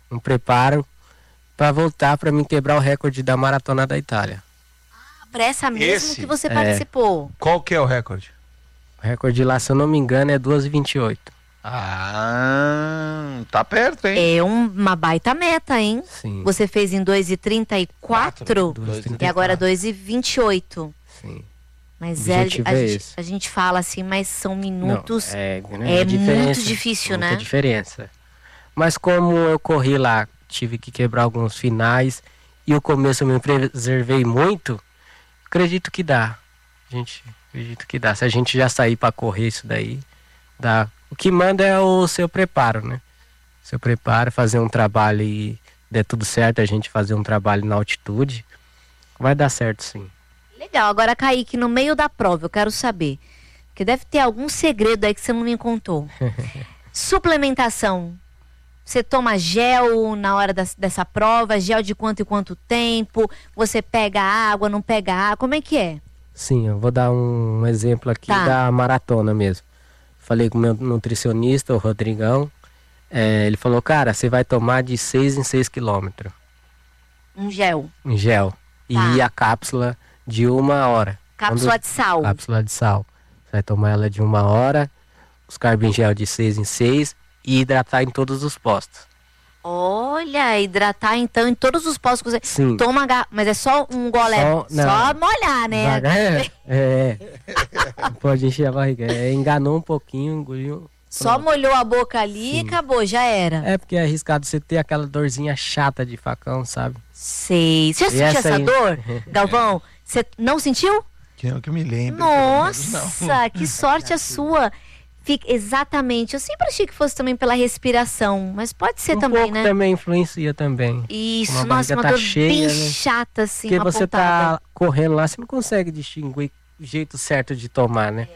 um preparo para voltar para mim quebrar o recorde da Maratona da Itália. Pra essa mesmo que você participou. Qual que é o recorde? O recorde lá, se eu não me engano, é 2:28. Tá perto, hein? É uma baita meta, hein? Sim. Você fez em 2:34 e agora 2:28. Sim. Mas a gente fala assim, mas são minutos. Não, é muito difícil, muita né? diferença. Mas como eu corri lá, tive que quebrar alguns finais e o começo eu me preservei muito, acredito que dá. Acredito que dá. Se a gente já sair para correr isso daí, dá. O que manda é o seu preparo, né? Seu preparo, fazer um trabalho e der tudo certo, a gente fazer um trabalho na altitude, vai dar certo sim. Legal. Agora, Kaique, no meio da prova, eu quero saber, que deve ter algum segredo aí que você não me contou. Suplementação. Você toma gel na hora dessa prova? Gel de quanto e quanto tempo? Você pega água, não pega água? Como é que é? Sim, eu vou dar um exemplo aqui da maratona mesmo. Falei com o meu nutricionista, o Rodrigão. Ele falou, cara, você vai tomar de 6 em 6 quilômetros. Um gel? Um gel. E a cápsula de 1 hora. Cápsula de sal? Cápsula de sal. Você vai tomar ela de 1 hora, os carbo em gel de 6 em 6 e hidratar em todos os postos. Olha, hidratar então em todos os postos que você Sim. Toma, mas é só um gole, só molhar, né? Não pode encher a barriga. Enganou um pouquinho, engoliu. Só molhou a boca ali e acabou, já era. É porque é arriscado você ter aquela dorzinha chata de facão, sabe? Sei. Você já sentiu essa dor, Galvão? Você não sentiu? Que eu me lembro. Nossa, que sorte a sua. Exatamente. Eu sempre achei que fosse também pela respiração, mas pode ser também, né? Também influencia também. Isso, nossa, uma dor cheia, bem chata, assim, porque você tá correndo lá, você não consegue distinguir o jeito certo de tomar, né?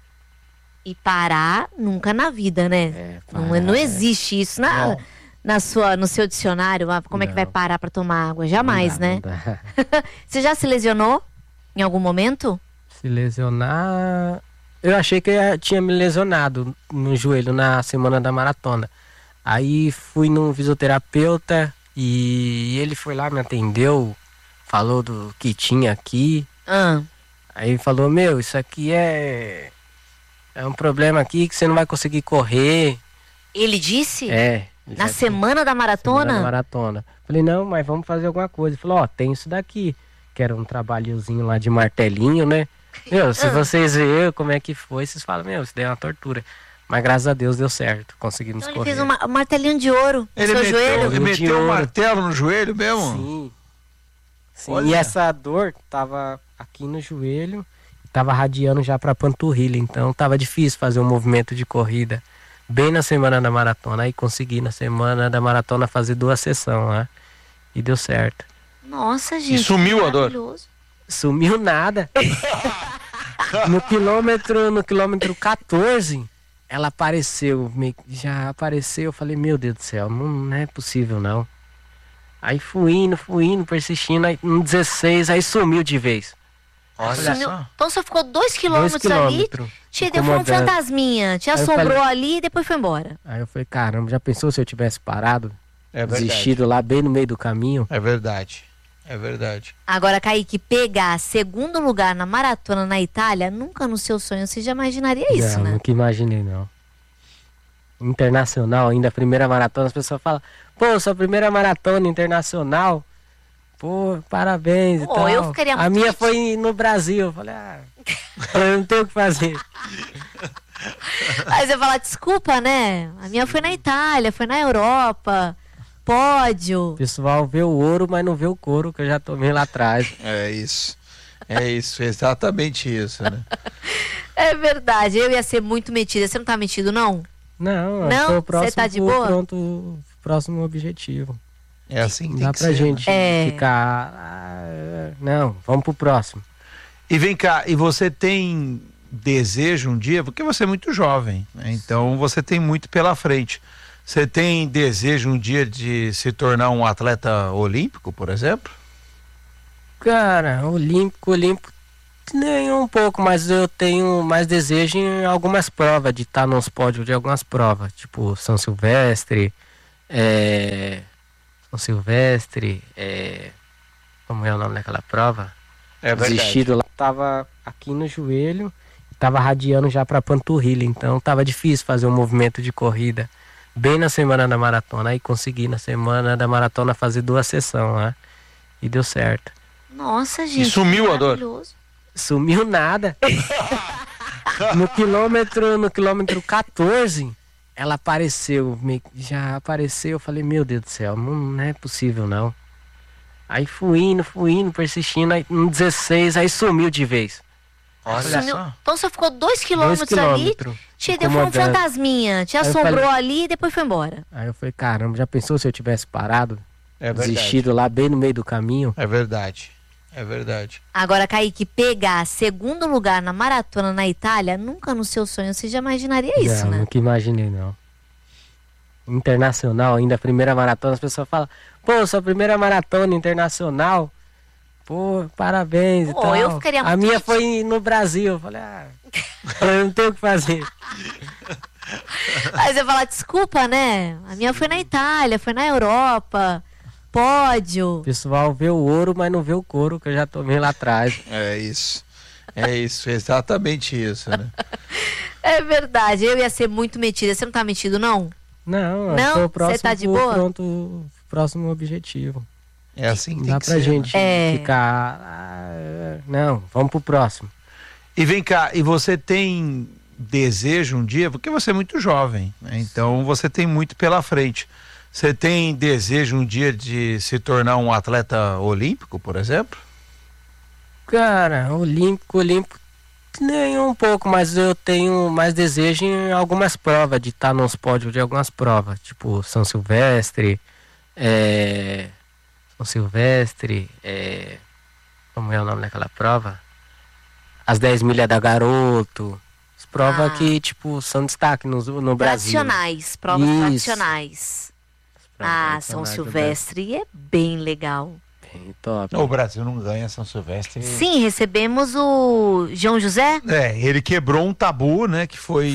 E parar nunca na vida, né? Não existe isso no seu dicionário. Como é que vai parar para tomar água? Jamais, né? Você já se lesionou em algum momento? Se lesionar... Eu achei que eu tinha me lesionado no joelho na semana da maratona. Aí fui num fisioterapeuta e ele foi lá, me atendeu, falou do que tinha aqui. Aí falou, isso aqui é um problema aqui que você não vai conseguir correr. Ele disse? Na semana da maratona? Semana da maratona. Falei, não, mas vamos fazer alguma coisa. Ele falou, tem isso daqui, que era um trabalhozinho lá de martelinho, né? Se vocês verem como é que foi, vocês falam, isso daí é uma tortura. Mas graças a Deus deu certo, conseguimos correr. Ele fez um martelinho de ouro no seu joelho? Ele meteu um martelo no joelho mesmo? Sim. E essa dor tava aqui no joelho, tava radiando já pra panturrilha, então tava difícil fazer um movimento de corrida. Bem na semana da maratona, aí consegui na semana da maratona fazer 2 sessões, né? E deu certo. Nossa, gente. E sumiu a dor? Sumiu nada. No quilômetro 14, ela apareceu, já apareceu, eu falei, meu Deus do céu, não é possível não. Aí fui indo, persistindo, aí no 16, aí sumiu de vez. Olha só. Então você ficou 2 quilômetros ali, te deu um fantasminha, te assombrou ali e depois foi embora. Aí eu falei, caramba, já pensou se eu tivesse parado? Desistido lá bem no meio do caminho? É verdade. É verdade. Agora, Kaique, pegar 2º lugar na maratona na Itália, nunca no seu sonho você já imaginaria isso, né? Nunca imaginei, não. Internacional, ainda a primeira maratona, as pessoas falam, sua primeira maratona internacional, parabéns e tal. Eu ficaria muito minha foi no Brasil, eu falei, eu não tenho o que fazer. Aí você fala, desculpa, né? A minha foi na Itália, foi na Europa. Pódio. O pessoal vê o ouro, mas não vê o couro que eu já tomei lá atrás. É isso, exatamente isso, né? É verdade, eu ia ser muito metida. Você não tá metido, não? Não, você tá de boa? Pronto, próximo objetivo. É assim que dá pra gente ficar... não, vamos pro próximo. E vem cá, e você tem desejo um dia, porque você é muito jovem, né? Então você tem muito pela frente. Você tem desejo um dia de se tornar um atleta olímpico, por exemplo? Cara, olímpico, nem um pouco, mas eu tenho mais desejo em algumas provas, de estar nos pódios de algumas provas, tipo São Silvestre, São Silvestre, como é o nome daquela prova? É verdade. Desistido lá, tava aqui no joelho, tava radiando já pra panturrilha, então tava difícil fazer um movimento de corrida bem na semana da maratona. Aí consegui na semana da maratona fazer 2 sessões lá e deu certo. Nossa, gente. E sumiu a dor? Sumiu nada. No quilômetro 14, ela apareceu, já apareceu, eu falei, meu Deus do céu, não é possível não. Aí fui indo, persistindo, aí no 16, aí sumiu de vez. Olha só. Então você ficou 2 quilômetros ali, te deu um fantasminha, te assombrou ali e depois foi embora. Aí eu falei, caramba, já pensou se eu tivesse parado? É verdade. Desistido lá bem no meio do caminho? É verdade. É verdade. Agora, Kaique, pegar segundo lugar na maratona na Itália, nunca no seu sonho você já imaginaria isso, né? Nunca imaginei, não. Internacional, ainda a primeira maratona, as pessoas falam, pô, sua primeira maratona internacional, pô, parabéns e tal. Eu ficaria muito a minha foi no Brasil, eu falei, eu não tenho o que fazer. Aí você fala, desculpa, né? A minha foi na Itália, foi na Europa. Pódio. O pessoal vê o ouro, mas não vê o couro que eu já tomei lá atrás. É isso, exatamente isso, né? É verdade, eu ia ser muito metida. Você não tá metido, não? Não, você tá de boa? Pronto, próximo objetivo. É assim que não tem dá que pra ser, gente né? ficar... não, vamos pro próximo. E vem cá, e você tem desejo um dia, porque você é muito jovem, né? Então você tem muito pela frente. Você tem desejo um dia de se tornar um atleta olímpico, por exemplo? Cara, olímpico, nem um pouco, mas eu tenho mais desejo em algumas provas, de estar nos pódios de algumas provas, tipo São Silvestre, como é o nome daquela prova? As 10 milhas da Garoto, as provas que, tipo, são destaque no Brasil. Tradicionais, provas tradicionais. São Silvestre é bem legal. Bem top. O Brasil não ganha São Silvestre. Sim, recebemos o João José. Ele quebrou um tabu, né? Que foi.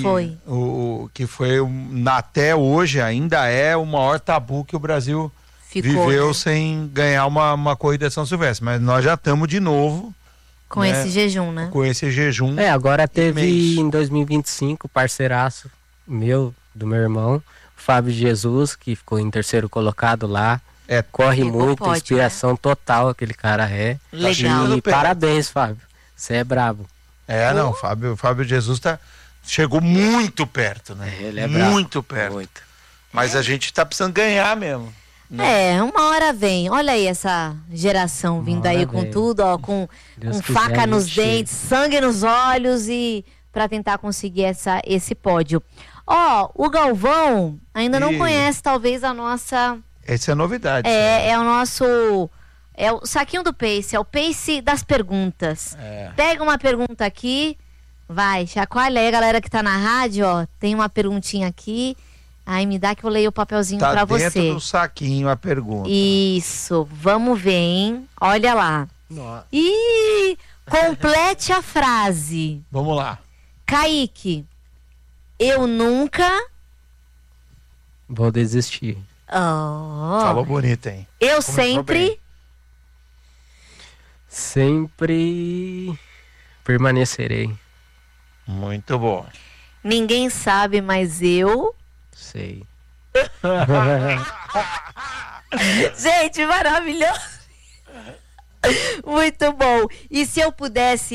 Até hoje ainda é o maior tabu que o Brasil viveu, né? Sem ganhar uma corrida de São Silvestre. Mas nós já estamos de novo. Com esse jejum, né? Com esse jejum. Agora teve em 2025, parceiraço do meu irmão, Fábio Jesus, que ficou em 3º colocado lá. Corre muito, pódio, inspiração total aquele cara é. Legal. E parabéns, Fábio. Você é brabo. Não, Fábio Jesus chegou muito perto, né? Ele é muito brabo. Perto. Muito. Mas a gente tá precisando ganhar mesmo. Né? Uma hora vem. Olha aí essa geração vindo aí com tudo, ó, com faca nos dentes, sangue nos olhos e para tentar conseguir esse pódio. O Galvão ainda não conhece talvez a nossa... Essa é a novidade. É o nosso... É o saquinho do Pace, é o Pace das perguntas. Pega uma pergunta aqui, vai, chacoalha aí, galera que tá na rádio, ó, tem uma perguntinha aqui, aí me dá que eu leio o papelzinho pra você. Tá dentro do saquinho a pergunta. Isso, vamos ver, hein? Olha lá. E complete a frase. Vamos lá. Kaique, eu nunca... Vou desistir. Falou bonito, hein? Eu sempre permanecerei. Muito bom. Ninguém sabe, mas eu sei. Gente, maravilhoso. Muito bom. E se eu pudesse,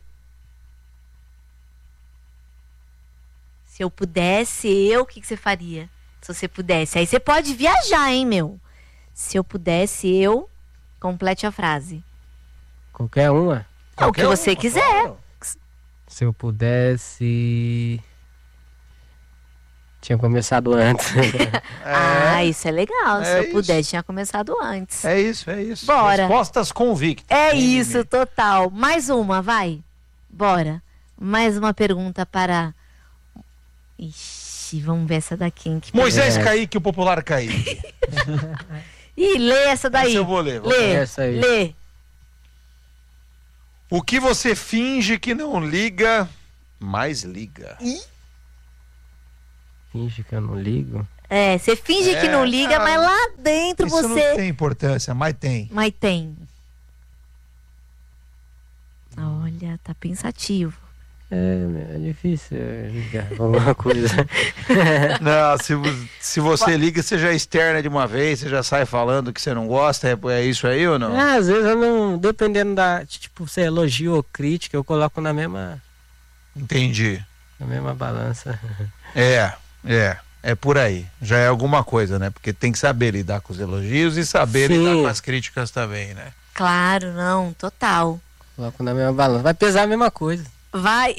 o que você faria? Se você pudesse. Aí você pode viajar, hein, meu? Se eu pudesse, complete a frase. Qualquer uma? O que você quiser. Claro. Se eu pudesse... Tinha começado antes. Isso é legal. Se eu pudesse, tinha começado antes. É isso. Bora. Respostas convictas. É isso, total. Mais uma, vai. Bora. Mais uma pergunta para... Ixi, vamos ver essa daqui. Moisés Kaique, o popular Kaique. Lê essa daí. Essa eu vou ler. Lê. O que você finge que não liga, mais liga. Finge que eu não ligo? Você finge que não liga, mas lá dentro isso você... não tem importância, mas tem. Mas tem. Olha, tá pensativo. É difícil ligar alguma coisa. Não, se você liga, você já externa de uma vez, você já sai falando que você não gosta, é isso aí ou não? Às vezes eu não, dependendo tipo, se é elogio ou crítica, eu coloco na mesma... Entendi. Na mesma balança. É por aí. Já é alguma coisa, né? Porque tem que saber lidar com os elogios e saber lidar com as críticas também, né? Claro, não, total. Coloco na mesma balança. Vai pesar a mesma coisa. Vai.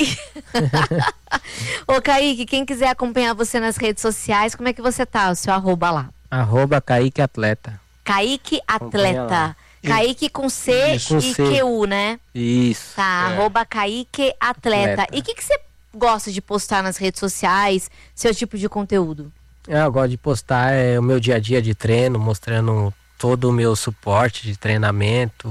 Ô, Kaique, quem quiser acompanhar você nas redes sociais, como é que você tá? O seu @lá. @Kaique Atleta. Kaique Atleta. Kaique com C e QU, né? Isso. Tá, @Kaique Atleta. E o que você gosta de postar nas redes sociais, seu tipo de conteúdo? Eu gosto de postar o meu dia a dia de treino, mostrando todo o meu suporte de treinamento.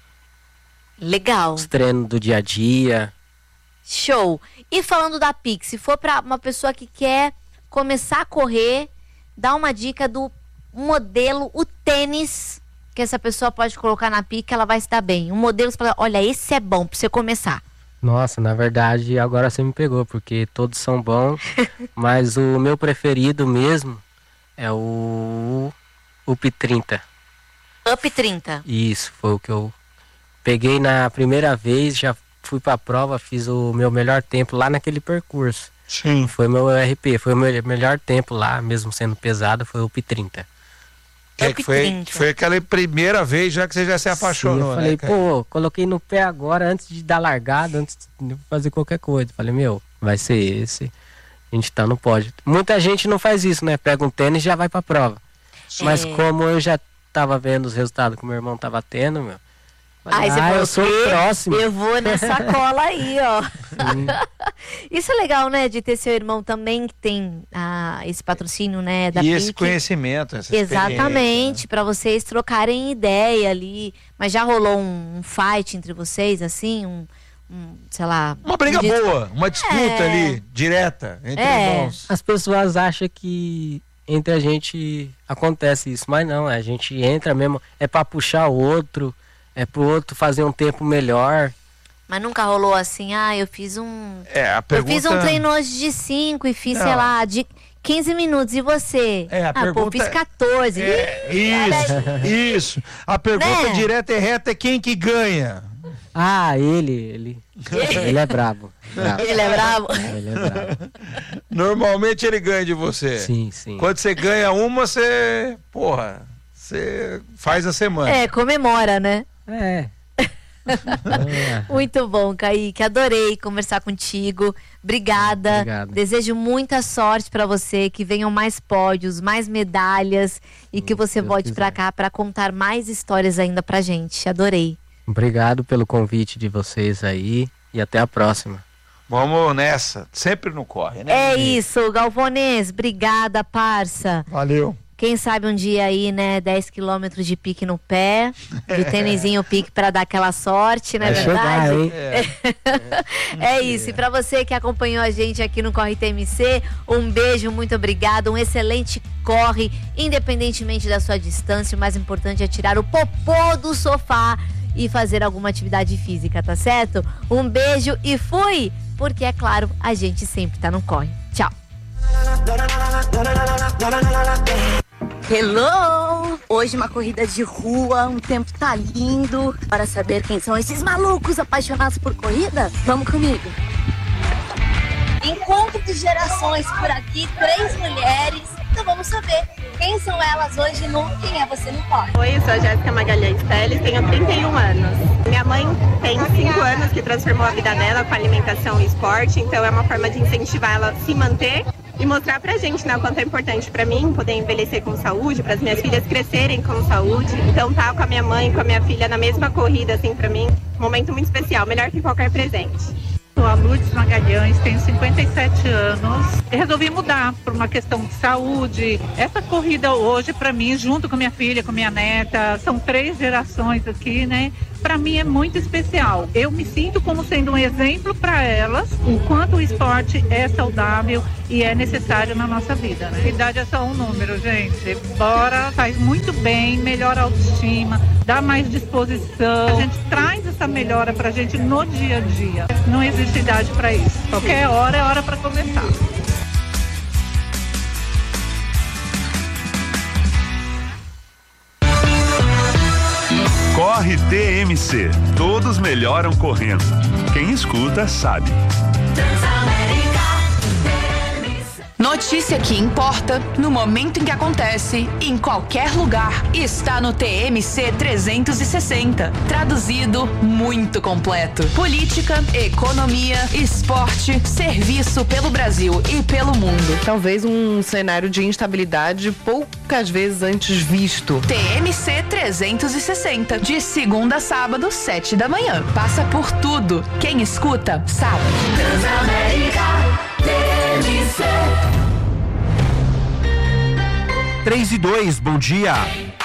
Legal. Os treinos do dia a dia. Show. E falando da Pix, se for para uma pessoa que quer começar a correr, dá uma dica do modelo, o tênis que essa pessoa pode colocar na Pix, ela vai se dar bem. Um modelo, você fala, olha, esse é bom para você começar. Nossa, na verdade, agora você me pegou, porque todos são bons, mas o meu preferido mesmo é o UP 30. UP 30. Isso, foi o que eu peguei na primeira vez, já fui pra prova, fiz o meu melhor tempo lá naquele percurso. Sim. Foi meu RP, foi o meu melhor tempo lá, mesmo sendo pesado, foi o UP 30. Foi aquela primeira vez já que você já se apaixonou. Sim, eu falei, né, coloquei no pé agora, antes de dar largada, antes de fazer qualquer coisa. Falei, vai ser esse. A gente tá no pódio. Muita gente não faz isso, né? Pega um tênis e já vai pra prova. Mas como eu já tava vendo os resultados que o meu irmão tava tendo, eu sou o próximo. Eu vou nessa cola aí, ó. Isso é legal, né? De ter seu irmão também que tem esse patrocínio, né? Da e PIC. esse conhecimento, essa Exatamente, né? para vocês trocarem ideia ali. Mas já rolou um fight entre vocês, assim? Sei lá... Uma briga boa, uma disputa ali, direta, entre irmãos. As pessoas acham que entre a gente acontece isso, mas não, a gente entra mesmo, é para puxar o outro... É pro outro fazer um tempo melhor. Mas nunca rolou assim, eu fiz um... Eu fiz um treino hoje de 5 e fiz, sei lá, de 15 minutos. E você? Eu fiz 14. Isso. A pergunta direta e reta é quem que ganha? Ele é brabo. Ele é brabo? Ele é brabo. Normalmente ele ganha de você. Sim. Quando você ganha uma, você faz a semana. Comemora, né? É. Muito bom, Kaique. Adorei conversar contigo. Obrigada. Obrigado. Desejo muita sorte para você, que venham mais pódios, mais medalhas e que você volte para cá para contar mais histórias ainda pra gente. Adorei. Obrigado pelo convite de vocês aí e até a próxima. Vamos nessa, sempre no corre, né? É isso, Galvonês. Obrigada, parça. Valeu. Quem sabe um dia aí, né, 10 quilômetros de pique no pé, de tênisinho pique para dar aquela sorte, não é verdade? Chegar, hein? É isso. E para você que acompanhou a gente aqui no Corre TMC, um beijo, muito obrigado, um excelente corre, independentemente da sua distância. O mais importante é tirar o popô do sofá e fazer alguma atividade física, tá certo? Um beijo e fui! Porque, é claro, a gente sempre tá no corre. Tchau! Hello! Hoje uma corrida de rua, um tempo tá lindo. Para saber quem são esses malucos apaixonados por corrida, vamos comigo. Encontro de gerações por aqui, 3 mulheres. Então vamos saber quem são elas hoje no Quem é Você no Corre. Oi, eu sou a Jéssica Magalhães Teles, tenho 31 anos. Minha mãe tem 5 anos que transformou a vida dela com alimentação e esporte, então é uma forma de incentivar ela a se manter e mostrar pra gente, né, o quanto é importante pra mim poder envelhecer com saúde, para as minhas filhas crescerem com saúde. Então tá com a minha mãe, com a minha filha na mesma corrida, assim, pra mim, um momento muito especial, melhor que qualquer presente. Sou a Lourdes Magalhães, tenho 57 anos e resolvi mudar por uma questão de saúde. Essa corrida hoje, para mim, junto com minha filha, com minha neta, são 3 gerações aqui, né? para mim é muito especial. Eu me sinto como sendo um exemplo para elas, o quanto o esporte é saudável e é necessário na nossa vida, né? A idade é só um número, gente. Bora, faz muito bem, melhora a autoestima, dá mais disposição. A gente traz essa melhora pra gente no dia a dia. Não existe idade para isso. Qualquer hora é hora para começar. Corre TMC. Todos melhoram correndo. Quem escuta sabe. Notícia que importa, no momento em que acontece, em qualquer lugar, está no TMC 360. Traduzido, muito completo. Política, economia, esporte, serviço pelo Brasil e pelo mundo. Talvez um cenário de instabilidade poucas vezes antes visto. TMC 360, de segunda a sábado, 7 da manhã. Passa por tudo. Quem escuta, sabe. Transamérica TMC. 3 e 2, bom dia.